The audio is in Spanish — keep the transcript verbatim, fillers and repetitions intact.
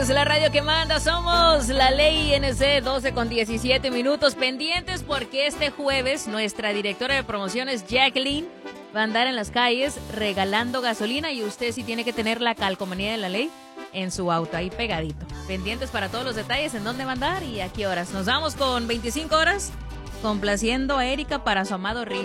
Es la radio que manda, somos la Ley I N C, doce con diecisiete minutos, pendientes porque este jueves nuestra directora de promociones Jacqueline va a andar en las calles regalando gasolina y usted sí tiene que tener la calcomanía de la ley en su auto, ahí pegadito. Pendientes para todos los detalles, en dónde va a andar y a qué horas. Nos vamos con veinticinco horas, complaciendo a Erika para su amado Rick.